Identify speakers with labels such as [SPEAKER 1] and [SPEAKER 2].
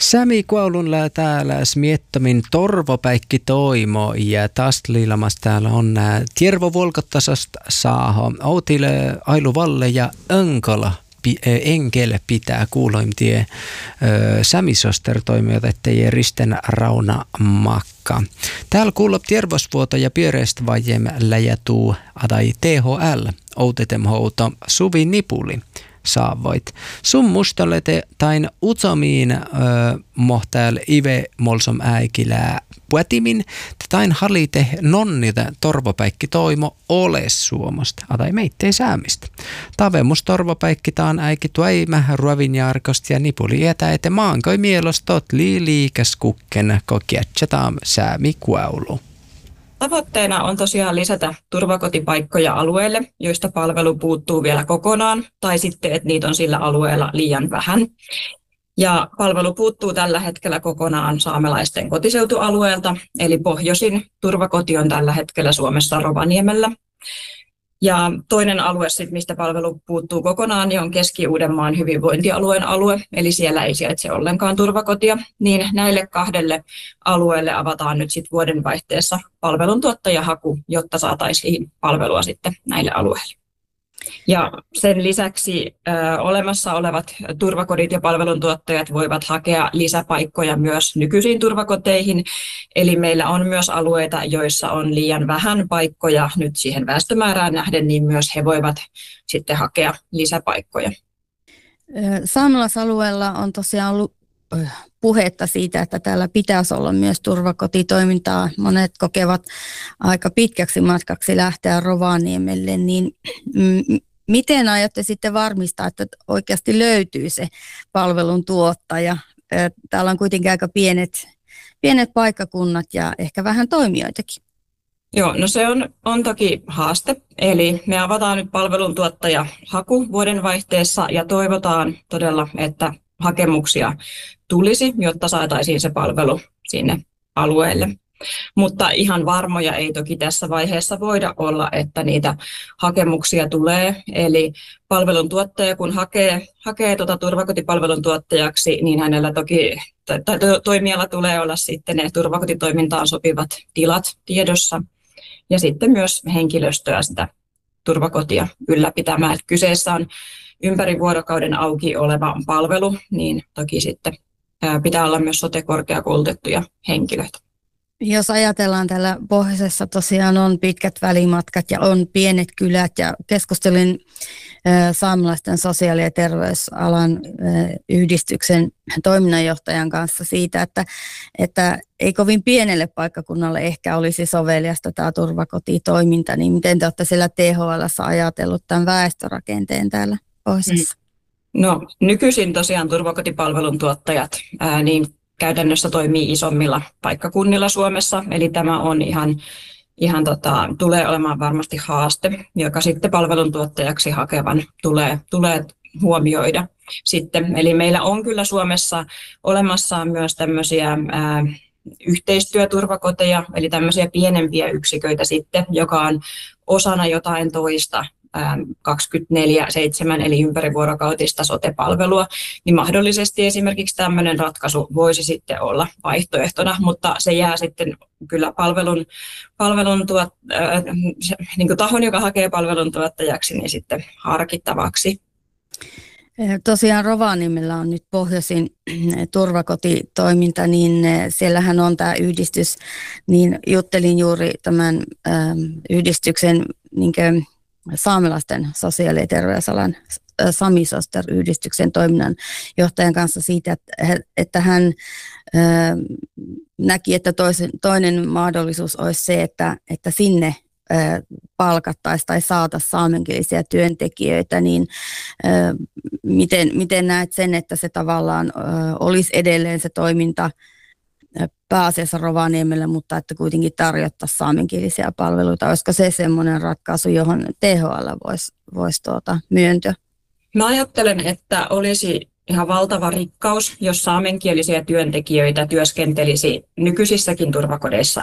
[SPEAKER 1] Sämi kuulunla täällä miettomin torvopäikki toimo ja tastliilamas täällä on Tiervo Volkottasasta saaho Outile Ailu Valle ja Önkola Enkel pitää kuuloimtie Sämisoster toimijat, ettei Risten Rauna Makka. Täällä kuulop Tiervosvuoto ja Pierest vajem läjätuu adai THL Outetemhouto Suvi Nipuli saavoit. Sun mustalete tain utsomiin mohtääl ive molsom äikilää puetimin, tain halite nonnita torvopäikki toimo ole suomosta, adai meittei säämistä. Tavemus torvopäikki taan äiki tuäimä ruovinjaarkosta ja Nipuli etä, että maankoi mielostot liikas kukken kokietsetaam säämi kuäulu.
[SPEAKER 2] Tavoitteena on tosiaan lisätä turvakotipaikkoja alueelle, joista palvelu puuttuu vielä kokonaan, tai sitten, että niitä on sillä alueella liian vähän. Ja palvelu puuttuu tällä hetkellä kokonaan saamelaisten kotiseutualueelta, eli pohjoisin turvakoti on tällä hetkellä Suomessa Rovaniemellä. Ja toinen alue, mistä palvelu puuttuu kokonaan, niin on Keski-Uudenmaan hyvinvointialueen alue, eli siellä ei sijaitse ollenkaan turvakotia. Niin näille kahdelle alueelle avataan nyt sitten vuodenvaihteessa palveluntuottajahaku, jotta saataisiin palvelua sitten näille alueille. Ja sen lisäksi olemassa olevat turvakodit ja palveluntuottajat voivat hakea lisäpaikkoja myös nykyisiin turvakoteihin. Eli meillä on myös alueita, joissa on liian vähän paikkoja nyt siihen väestömäärään nähden, niin myös he voivat sitten hakea lisäpaikkoja.
[SPEAKER 3] Saamelaisalueella on tosiaan ollut puhetta siitä, että täällä pitäisi olla myös turvakotitoimintaa. Monet kokevat aika pitkäksi matkaksi lähteä Rovaniemelle, niin miten aiotte sitten varmistaa, että oikeasti löytyy se palveluntuottaja? Täällä on kuitenkin aika pienet paikkakunnat ja ehkä vähän toimijoitakin.
[SPEAKER 2] Joo, no se on toki haaste. Eli me avataan nyt palveluntuottajahaku vuodenvaihteessa ja toivotaan todella, että hakemuksia tulisi, jotta saataisiin se palvelu sinne alueelle. Mutta ihan varmoja ei toki tässä vaiheessa voida olla, että niitä hakemuksia tulee. Eli palveluntuottaja, kun hakee turvakotipalvelun tuottajaksi, niin hänellä toki toimijalla tulee olla sitten ne turvakotitoimintaan sopivat tilat tiedossa ja sitten myös henkilöstöä sitä turvakotia ylläpitämään. Kyseessä on ympäri vuorokauden auki oleva palvelu, niin toki sitten pitää olla myös sote-korkeakoulutettuja henkilöitä.
[SPEAKER 3] Jos ajatellaan täällä pohjoisessa tosiaan on pitkät välimatkat ja on pienet kylät ja keskustelin saamelaisten sosiaali- ja terveysalan yhdistyksen toiminnanjohtajan kanssa siitä, että ei kovin pienelle paikkakunnalle ehkä olisi soveliasta tämä turvakotitoiminta, niin miten te olette siellä THL:ssä ajatellut tämän väestörakenteen täällä pohjoisessa?
[SPEAKER 2] No nykyisin tosiaan turvakotipalvelun tuottajat niin käytännössä toimii isommilla paikkakunnilla Suomessa, eli tämä on ihan tulee olemaan varmasti haaste, joka sitten palveluntuottajaksi hakevan tulee huomioida sitten. Eli meillä on kyllä Suomessa olemassa myös tämmöisiä yhteistyöturvakoteja, eli tämmöisiä pienempiä yksiköitä sitten, joka on osana jotain toista 24/7 eli ympärivuorokautista sote-palvelua, niin mahdollisesti esimerkiksi tämmöinen ratkaisu voisi sitten olla vaihtoehtona, mutta se jää sitten kyllä niin kuin tahon, joka hakee palveluntuottajaksi, niin sitten harkittavaksi.
[SPEAKER 3] Tosiaan Rovaniemellä on nyt pohjoisin turvakotitoiminta, niin siellähän on tämä yhdistys, niin juttelin juuri tämän yhdistyksen niin saamelaisten sosiaali- ja terveysalan Samisoster-yhdistyksen toiminnanjohtajan kanssa siitä, että hän näki, että toinen mahdollisuus olisi se, että sinne palkattaisiin tai saataisiin saamenkielisiä työntekijöitä, niin miten näet sen, että se tavallaan olisi edelleen se toiminta pääasiassa Rovaniemellä, mutta että kuitenkin tarjottaisiin saamenkielisiä palveluita. Olisiko se semmoinen ratkaisu, johon THL voisi myöntyä?
[SPEAKER 2] Mä ajattelen, että olisi ihan valtava rikkaus, jos saamenkielisiä työntekijöitä työskentelisi nykyisissäkin turvakodeissa